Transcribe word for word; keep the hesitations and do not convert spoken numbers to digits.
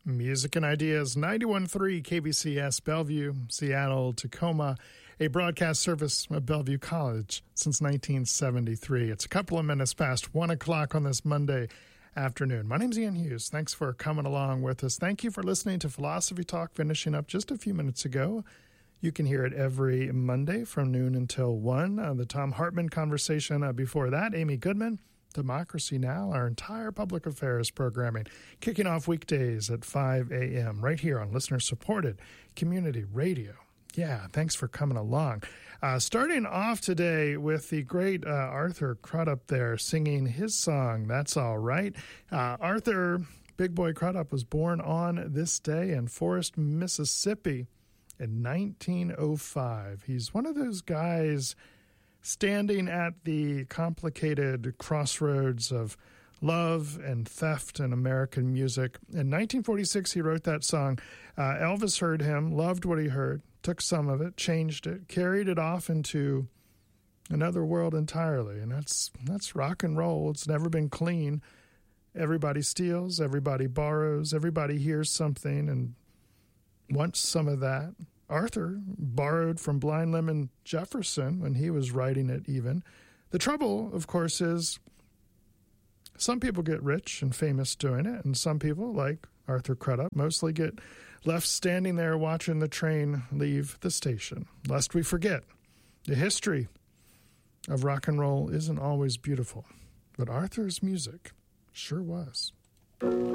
Music and Ideas, ninety-one point three K B C S, Bellevue, Seattle, Tacoma, a broadcast service of Bellevue College since nineteen seventy-three. It's a couple of minutes past one o'clock on this Monday afternoon. My name's Ian Hughes. Thanks for coming along with us. Thank you for listening to Philosophy Talk, finishing up just a few minutes ago. You can hear it every Monday from noon until one. Uh, the Tom Hartman conversation uh, before that, Amy Goodman. Democracy Now!, our entire public affairs programming, kicking off weekdays at five a.m. right here on listener-supported community radio. Yeah, thanks for coming along. Uh, starting off today with the great uh, Arthur Crudup there singing his song, That's All Right. Uh, Arthur Big Boy Crudup was born on this day in Forest, Mississippi in nineteen oh five. He's one of those guys standing at the complicated crossroads of love and theft in American music. In nineteen forty-six, he wrote that song. Uh, Elvis heard him, loved what he heard, took some of it, changed it, carried it off into another world entirely. And that's that's rock and roll. It's never been clean. Everybody steals, everybody borrows, everybody hears something and wants some of that. Arthur borrowed from Blind Lemon Jefferson when he was writing it even. The trouble, of course, is some people get rich and famous doing it, and some people, like Arthur Crudup, mostly get left standing there watching the train leave the station. Lest we forget, the history of rock and roll isn't always beautiful, but Arthur's music sure was.